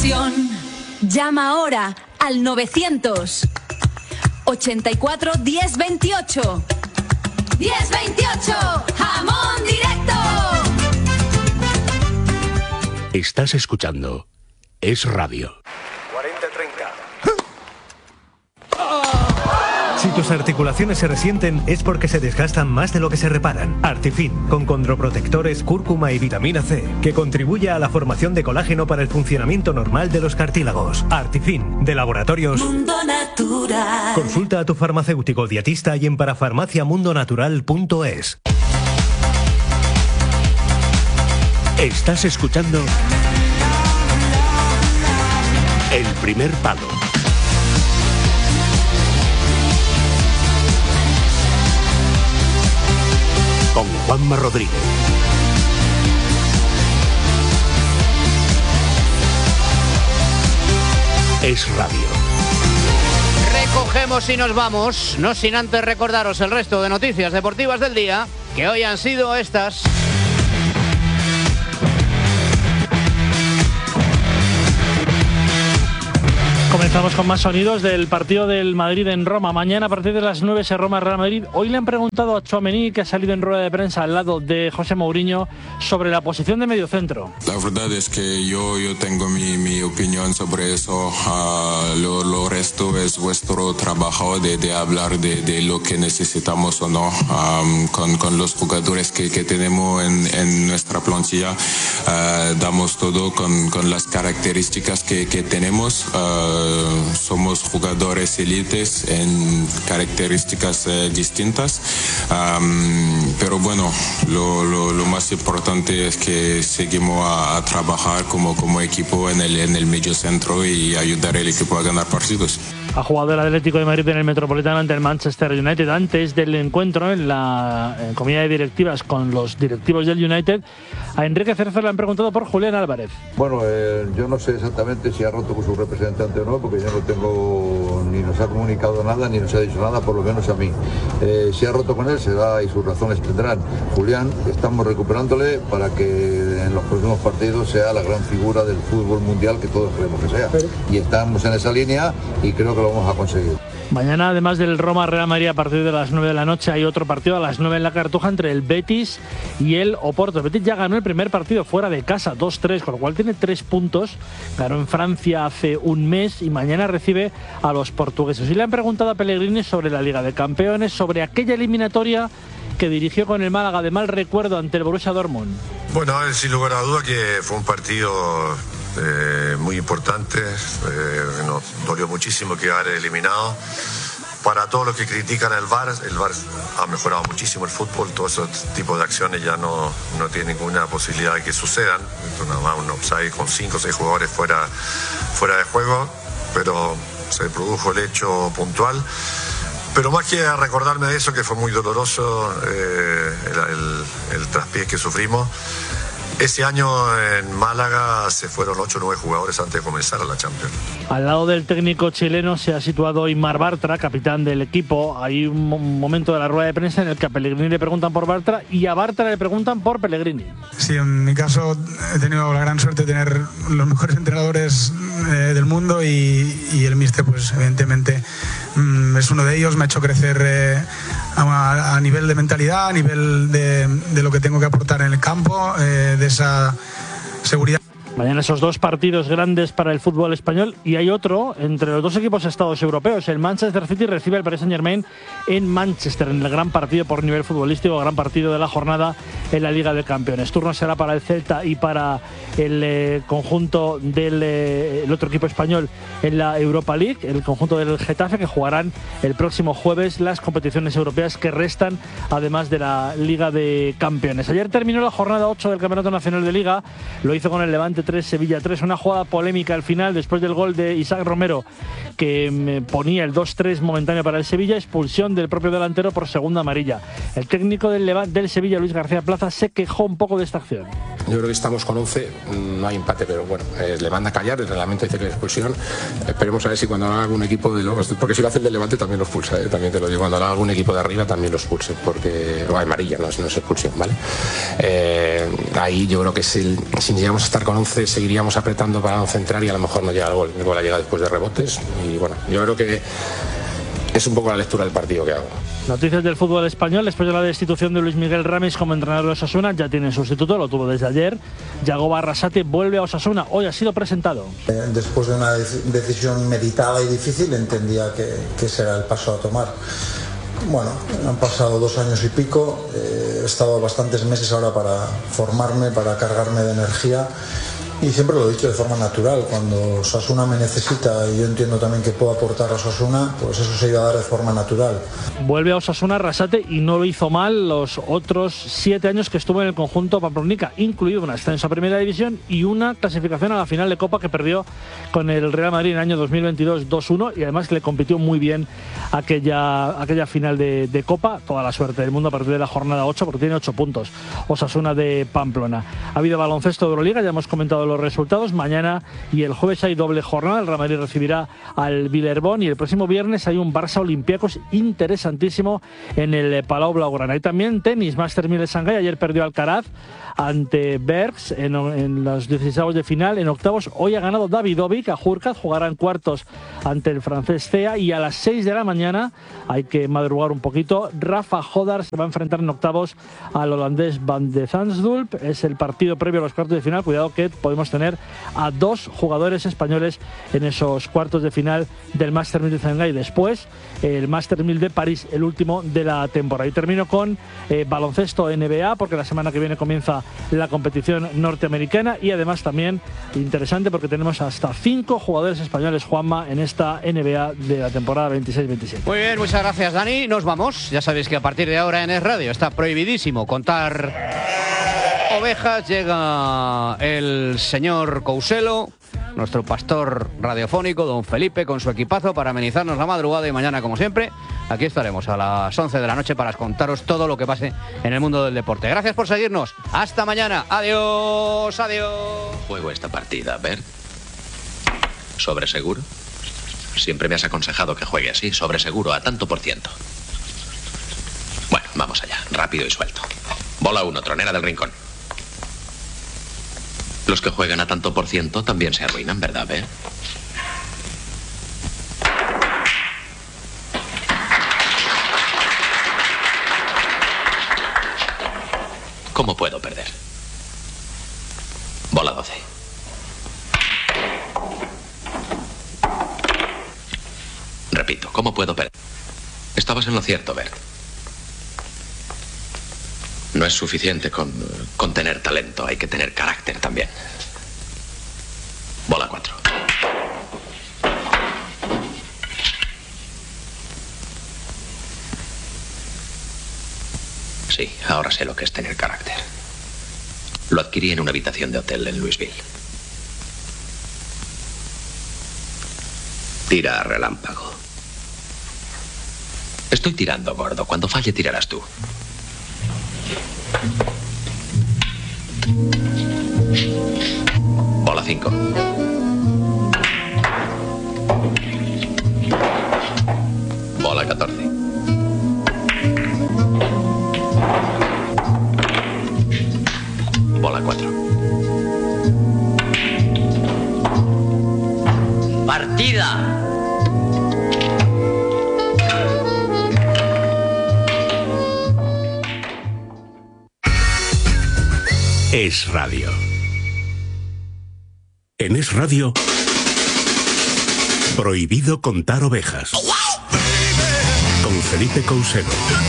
ilusión. Llama ahora al 900 84 10 28. 10 28, jamón directo. Estás escuchando Es Radio. 40-30. Si tus articulaciones se resienten es porque se desgastan más de lo que se reparan. Artifin, con condroprotectores, cúrcuma y vitamina C, que contribuye a la formación de colágeno para el funcionamiento normal de los cartílagos. Artifin, de Laboratorios Mundo Natural. Consulta a tu farmacéutico dietista y en parafarmaciamundonatural.es. Estás escuchando El Primer Palo. Con Juanma Rodríguez. Es Radio. Recogemos y nos vamos, no sin antes recordaros el resto de noticias deportivas del día, que hoy han sido estas. Comenzamos con más sonidos del partido del Madrid en Roma. Mañana a partir de las 9 se Roma-Real Madrid. Hoy le han preguntado a Tchouaméni, que ha salido en rueda de prensa al lado de José Mourinho, sobre la posición de mediocentro. La verdad es que yo tengo mi opinión sobre eso. Lo resto es vuestro trabajo de hablar de lo que necesitamos o no. Con los jugadores que tenemos en nuestra plantilla, damos todo con las características que tenemos. Somos jugadores élites en características distintas, pero bueno, lo más importante es que seguimos a trabajar como equipo en el medio centro y ayudar al equipo a ganar partidos. Ha jugado el Atlético de Madrid en el Metropolitano ante el Manchester United. Antes del encuentro en la comida de directivas con los directivos del United, a Enrique Cerezo le han preguntado por Julián Álvarez. Bueno, yo no sé exactamente si ha roto con su representante o no, porque yo no tengo, ni nos ha comunicado nada, ni nos ha dicho nada, por lo menos a mí. Si ha roto con él, será y sus razones tendrán. Julián, estamos recuperándole para que en los próximos partidos sea la gran figura del fútbol mundial que todos queremos que sea. Y estamos en esa línea y creo que lo vamos a conseguir. Mañana, además del Roma-Real Madrid a partir de las 9 de la noche, hay otro partido a las 9 en la Cartuja entre el Betis y el Oporto. El Betis ya ganó el primer partido fuera de casa, 2-3, con lo cual tiene 3 puntos. Ganó en Francia hace un mes y mañana recibe a los portugueses. Y le han preguntado a Pellegrini sobre la Liga de Campeones, sobre aquella eliminatoria que dirigió con el Málaga de mal recuerdo ante el Borussia Dortmund. Bueno, sin lugar a duda que fue un partido muy importante, nos dolió muchísimo quedar eliminado. Para todos los que critican el VAR ha mejorado muchísimo el fútbol, todo ese tipo de acciones ya no tiene ninguna posibilidad de que sucedan. Nada más un offside con 5 o 6 jugadores fuera de juego, pero se produjo el hecho puntual. Pero más que recordarme de eso, que fue muy doloroso el traspié que sufrimos, ese año en Málaga se fueron 8 o 9 jugadores antes de comenzar la Champions. Al lado del técnico chileno se ha situado Aimar Bartra, capitán del equipo. Hay un momento de la rueda de prensa en el que a Pellegrini le preguntan por Bartra y a Bartra le preguntan por Pellegrini. Sí, en mi caso he tenido la gran suerte de tener los mejores entrenadores del mundo y el míster, pues evidentemente es uno de ellos. Me ha hecho crecer a nivel de mentalidad, a nivel de lo que tengo que aportar en el campo, de esa seguridad. Mañana esos 2 partidos grandes para el fútbol español y hay otro entre los 2 equipos estados europeos. El Manchester City recibe al Paris Saint-Germain en Manchester en el gran partido por nivel futbolístico, gran partido de la jornada en la Liga de Campeones. Turno será para el Celta y para el conjunto del el otro equipo español en la Europa League, el conjunto del Getafe, que jugarán el próximo jueves las competiciones europeas que restan, además de la Liga de Campeones. Ayer terminó la jornada 8 del Campeonato Nacional de Liga, lo hizo con el Levante 3, Sevilla 3, una jugada polémica al final después del gol de Isaac Romero que ponía el 2-3 momentáneo para el Sevilla, expulsión del propio delantero por segunda amarilla. El técnico del Sevilla, Luis García Plaza, se quejó un poco de esta acción. Yo creo que estamos con 11, no hay empate, pero bueno, le manda a callar, el reglamento dice que hay expulsión. Esperemos a ver si cuando haga algún equipo de los, porque si lo hace el de Levante también lo expulsa, también te lo digo, cuando haga algún equipo de arriba también lo expulse, porque o amarilla, no es expulsión, ¿vale? Ahí yo creo que si llegamos a estar con 11 seguiríamos apretando para centrar y a lo mejor no llega el gol ha llegado después de rebotes y bueno, yo creo que es un poco la lectura del partido que hago. Noticias del fútbol español. Después de la destitución de Luis Miguel Ramis como entrenador de Osasuna, ya tiene sustituto, lo tuvo desde ayer. Yagoba Arrasate vuelve a Osasuna, hoy ha sido presentado. Después de una decisión meditada y difícil, entendía que ese era el paso a tomar. Bueno, han pasado 2 años y pico, he estado bastantes meses ahora para formarme, para cargarme de energía. Y siempre lo he dicho de forma natural, cuando Osasuna me necesita y yo entiendo también que puedo aportar a Osasuna, pues eso se iba a dar de forma natural. Vuelve a Osasuna Arrasate y no lo hizo mal los otros 7 años que estuvo en el conjunto pamplónica, incluido un ascenso a Primera División y una clasificación a la final de Copa que perdió con el Real Madrid en el año 2022 2-1 y además le compitió muy bien aquella final de Copa. Toda la suerte del mundo a partir de la jornada 8 porque tiene 8 puntos Osasuna de Pamplona. Ha habido baloncesto de Euroliga, ya hemos comentado los resultados. Mañana y el jueves hay doble jornada. El Real Madrid recibirá al Villerborn y el próximo viernes hay un Barça Olympiacos interesantísimo en el Palau Blaugrana. Y también tenis, Masters 1000 de Shanghái. Ayer perdió Alcaraz ante Bergs en los 16avos de final. En octavos hoy ha ganado Davidovic a Hurkacz, jugará en cuartos ante el francés Cea y a las 6 de la mañana, hay que madrugar un poquito, Rafa Hodar se va a enfrentar en octavos al holandés Van de Zandsdulp. Es el partido previo a los cuartos de final. Cuidado que podemos tener a 2 jugadores españoles en esos cuartos de final del Masters 1000 de Shanghái. Después el Masters 1000 de París, el último de la temporada. Y termino con baloncesto NBA, porque la semana que viene comienza la competición norteamericana y además también interesante porque tenemos hasta 5 jugadores españoles, Juanma, en esta NBA de la temporada 26-27. Muy bien, muchas gracias, Dani. Nos vamos. Ya sabéis que a partir de ahora en Es Radio está prohibidísimo contar ovejas. Llega el señor Couselo, nuestro pastor radiofónico, don Felipe, con su equipazo para amenizarnos la madrugada y mañana, como siempre, aquí estaremos a las 11 de la noche para contaros todo lo que pase en el mundo del deporte. Gracias por seguirnos. Hasta mañana. Adiós, adiós. Juego esta partida, Bert. ¿Sobre seguro? Siempre me has aconsejado que juegue así, sobre seguro, a tanto por ciento. Bueno, vamos allá, rápido y suelto. Bola 1, tronera del rincón. Los que juegan a tanto por ciento también se arruinan, ¿verdad, Bert? ¿Cómo puedo perder? Bola 12. Repito, ¿cómo puedo perder? Estabas en lo cierto, Bert. No es suficiente con tener talento, hay que tener carácter también. Bola 4. Sí, ahora sé lo que es tener carácter. Lo adquirí en una habitación de hotel en Louisville. Tira a relámpago. Estoy tirando, gordo. Cuando falle, tirarás tú. Bola 5. Bola 14. Bola 4. Partida. Es Radio. En Es Radio, prohibido contar ovejas. Con Felipe Couselo.